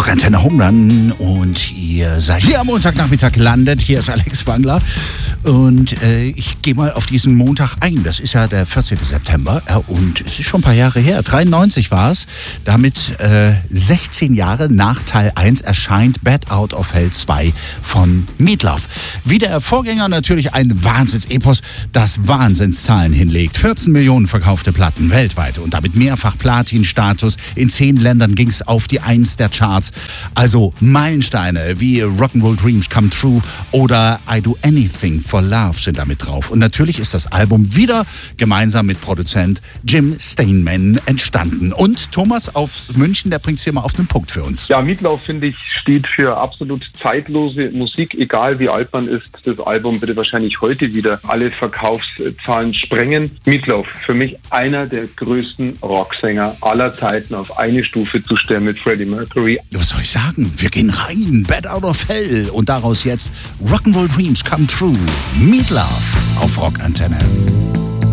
Rockantenne Home Run und ihr seid hier am Montagnachmittag gelandet. Hier ist Alex Wangler und ich gehe mal auf diesen Montag ein. Das ist ja der 14. September und es ist schon ein paar Jahre her. 93 war es. Damit 16 Jahre nach Teil 1 erscheint Bat Out of Hell 2 von Meatloaf. Wie der Vorgänger natürlich ein Wahnsinns-Epos, das Wahnsinnszahlen hinlegt. 14 Millionen verkaufte Platten weltweit und damit mehrfach Platin-Status. In 10 Ländern ging es auf die 1 der Charts. Also Meilensteine wie Rock'n'Roll Dreams Come True oder I Do Anything for Love sind damit drauf. Und natürlich ist das Album wieder gemeinsam mit Produzent Jim Steinman entstanden. Und Thomas aus München, der bringt es hier mal auf den Punkt für uns. Ja, Meatloaf, finde ich, steht für absolut zeitlose Musik, egal wie alt man ist. Das Album würde wahrscheinlich heute wieder alle Verkaufszahlen sprengen. Meatloaf, für mich einer der größten Rocksänger aller Zeiten, auf eine Stufe zu stellen mit Freddie Mercury. Was soll ich sagen? Wir gehen rein, Bat Out of Hell und daraus jetzt Rock'n'Roll Dreams Come True. Meatloaf auf Rockantenne.